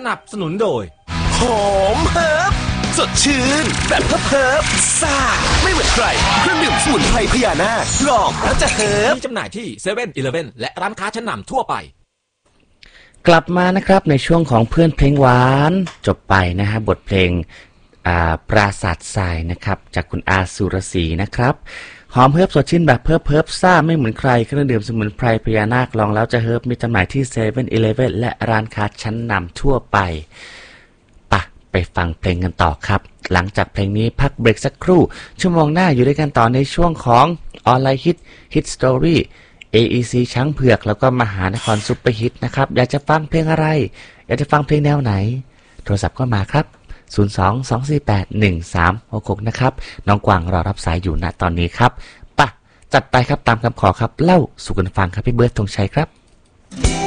นับสนุนโดยหอมเฮิร์บสดชื่นแบบเฮิร์บซ่าไม่เหมือนใครเครื่องดื่มสมุนไพรพญานาคลองแล้วจะเฮิร์บมีจำหน่ายที่เซเว่นอีเลฟเว่นและร้านค้าชั้นนำทั่วไปกลับมานะครับในช่วงของเพื่อนเพลงหวานจบไปนะฮะบทเพลงปราสาททรายนะครับจากคุณอาสุรศรีนะครับหอมเฮิร์บสดชื่นแบบเฮิร์บซ่าไม่เหมือนใครเครื่องดื่มสมุนไพรพญานาคลองแล้วจะเฮิร์บมีจำหน่ายที่เซเว่นอีเลฟเว่นและร้านค้าชั้นนำทั่วไปไปฟังเพลงกันต่อครับหลังจากเพลงนี้พักเบรกสักครู่ชั่วโมงหน้าอยู่ด้วยกันต่อในช่วงของออนไลน์ฮิตสตอรี่ AEC ช้างเผือกแล้วก็มหานครซุปเปอร์ฮิตนะครับอยากจะฟังเพลงอะไรอยากจะฟังเพลงแนวไหนโทรศัพท์ก็มาครับ02-248-1366นะครับน้องกวางรอรับสายอยู่ณตอนนี้ครับจัดไปครับตามคำขอครับเล่าสู่กันฟังครับพี่เบิร์ดธงชัยครับ